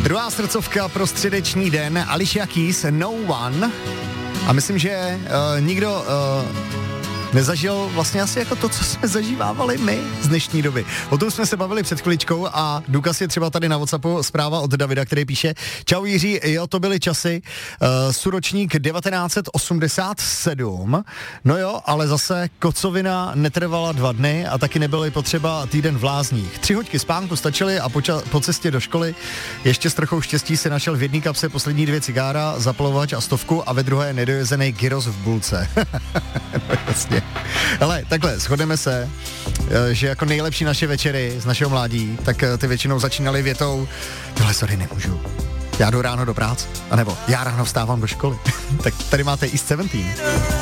Druhá srdcovka pro středeční den, Alicia Keys, No One. A myslím, že nikdo nezažil vlastně asi jako to, co jsme zažívávali my z dnešní doby. O tom jsme se bavili před chviličkou a důkaz je třeba tady na WhatsAppu zpráva od Davida, který píše: Čau Jiří, jo, to byly časy, suročník 1987, no jo, ale zase kocovina netrvala 2 dny a taky nebyly potřeba týden v lázních. 3 hoďky spánku stačily a po cestě do školy ještě s trochou štěstí si našel v jedné kapse poslední 2 cigára, zapalovač a 100 a ve druhé nedojezený gyros v bulce. No jasně. Hele, takhle, shodneme se, že jako nejlepší naše večery z našeho mládí, tak ty většinou začínaly větou: tohle sorry, nemůžu. Já jdu ráno do práce, anebo já ráno vstávám do školy. Tak tady máte East 17.